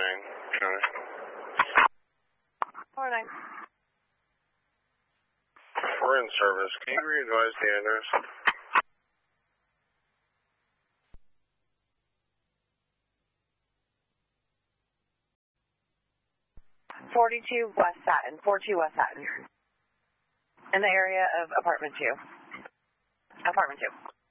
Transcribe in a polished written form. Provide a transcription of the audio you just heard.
County. 409. We're in service. Can you re-advise the address? 42 West Satin, 42 West Satin. In the area of apartment 2. Apartment 2.